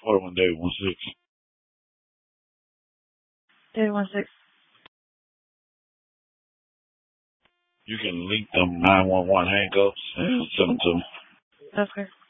Hold on, David 16. David 16. You can link them 911 handcuffs and send them to me. That's good.